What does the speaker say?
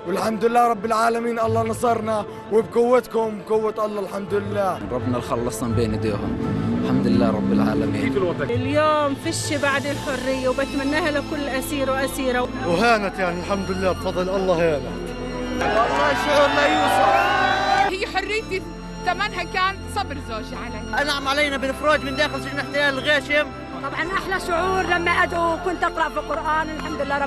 والحمد لله رب العالمين. الله نصرنا وبقوتكم قوة الله الحمد لله. ربنا خلصنا بين ايديهم الحمد لله رب العالمين. كيف الوضع؟ اليوم فش بعد الحرية وبتمناها لكل أسير وأسيرة. وهانت يعني الحمد لله بفضل الله هانت. والله شعور لا يوصف. هي حريتي ثمنها كان صبر زوجي علي. أنعم علينا بالإفراج من داخل سجن احتلال الغاشم. طبعا أحلى شعور لما أدعو كنت أقرأ في القرآن الحمد لله رب